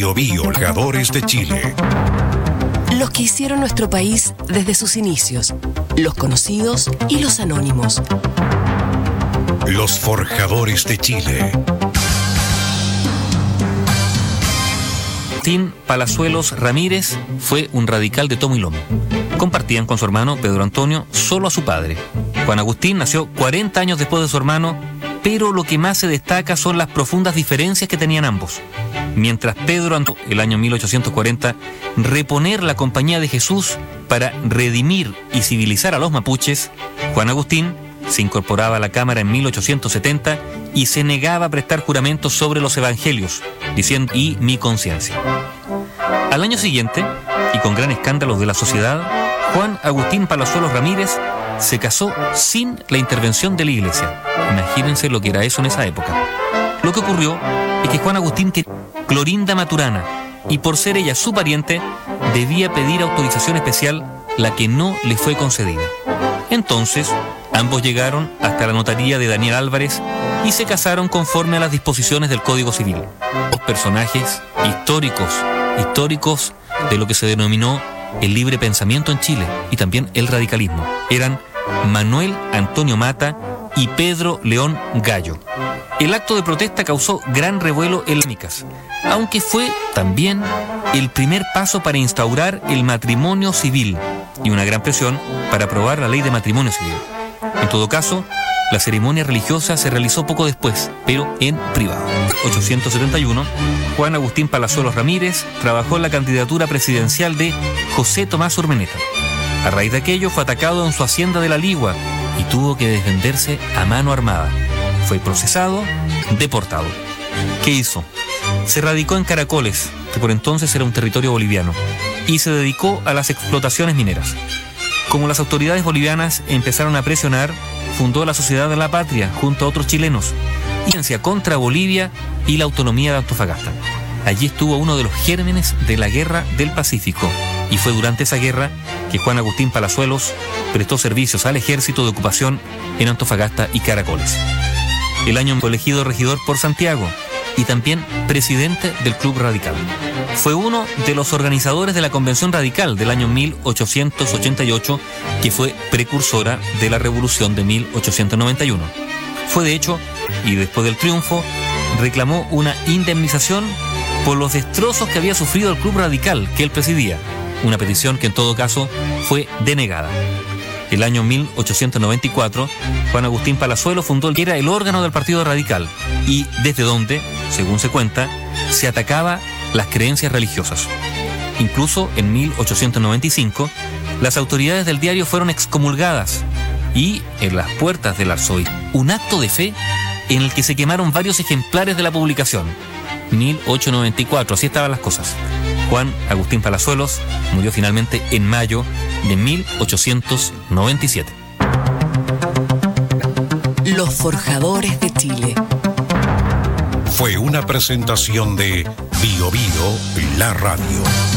Bio Bio, Forjadores de Chile. Los que hicieron nuestro país desde sus inicios, los conocidos y los anónimos. Los Forjadores de Chile. Agustín Palazuelos Ramírez fue un radical de tomo y lomo. Compartían con su hermano Pedro Antonio solo a su padre. Juan Agustín nació 40 años después de su hermano, pero lo que más se destaca son las profundas diferencias que tenían ambos. Mientras Pedro Antonio, el año 1840, reponer la Compañía de Jesús para redimir y civilizar a los mapuches, Juan Agustín se incorporaba a la Cámara en 1870 y se negaba a prestar juramentos sobre los evangelios, diciendo "y mi conciencia". Al año siguiente, y con gran escándalo de la sociedad, Juan Agustín Palazuelos Ramírez se casó sin la intervención de la iglesia. Imagínense lo que era eso en esa época. Lo que ocurrió es que Juan Agustín quería Clorinda Maturana, y por ser ella su pariente, debía pedir autorización especial, la que no le fue concedida. Entonces, ambos llegaron hasta la notaría de Daniel Álvarez y se casaron conforme a las disposiciones del Código Civil. Dos personajes históricos de lo que se denominó el libre pensamiento en Chile y también el radicalismo. Eran Manuel Antonio Mata y Pedro León Gallo. El acto de protesta causó gran revuelo en las micas, aunque fue también el primer paso para instaurar el matrimonio civil y una gran presión para aprobar la ley de matrimonio civil. En todo caso, la ceremonia religiosa se realizó poco después, pero en privado. En 1871, Juan Agustín Palazuelos Ramírez trabajó en la candidatura presidencial de José Tomás Urmeneta. A raíz de aquello fue atacado en su hacienda de La Ligua y tuvo que defenderse a mano armada. Fue procesado, deportado. ¿Qué hizo? Se radicó en Caracoles, que por entonces era un territorio boliviano, y se dedicó a las explotaciones mineras. Como las autoridades bolivianas empezaron a presionar, fundó la Sociedad de la Patria junto a otros chilenos, y contra Bolivia y la autonomía de Antofagasta. Allí estuvo uno de los gérmenes de la Guerra del Pacífico, y fue durante esa guerra que Juan Agustín Palazuelos prestó servicios al ejército de ocupación en Antofagasta y Caracoles. El año fue elegido regidor por Santiago y también presidente del Club Radical. Fue uno de los organizadores de la Convención Radical del año 1888, que fue precursora de la Revolución de 1891. Fue de hecho, y después del triunfo, reclamó una indemnización por los destrozos que había sufrido el Club Radical que él presidía, una petición que en todo caso fue denegada. El año 1894, Juan Agustín Palazuelos fundó el que era el órgano del Partido Radical y desde donde, según se cuenta, se atacaba las creencias religiosas. Incluso en 1895, las autoridades del diario fueron excomulgadas y en las puertas del arzobispo, un acto de fe en el que se quemaron varios ejemplares de la publicación. 1894, así estaban las cosas. Juan Agustín Palazuelos murió finalmente en mayo de 1897. Los Forjadores de Chile. Fue una presentación de Bio Bio, la radio.